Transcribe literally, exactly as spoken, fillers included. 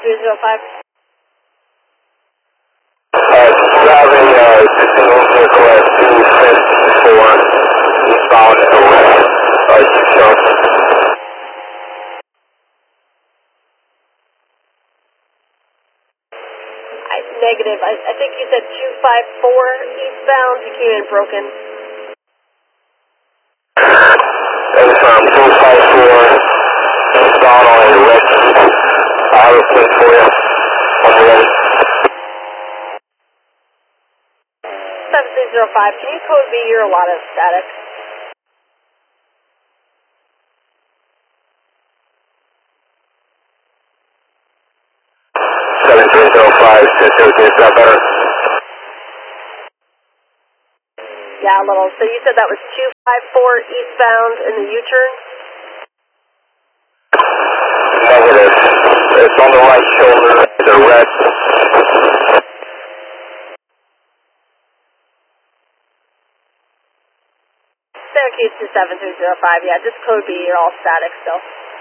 three zero five. Uh, driving, uh, existing vehicle at two fifty-four, eastbound at west, uh, U-turn. I, negative. I, I think you said two five four eastbound. You came in broken. Confirm, two five four, eastbound on the west. I have a plate for you. On the ready. seven three zero five. Can you code me? You're a lot of static. seven three zero five, is that better? Yeah, a little. So you said that was two five four eastbound in the U-turn? Negative. It's on the right shoulder, the red. Syracuse two seven three zero five. Yeah, just code B. You're all static still.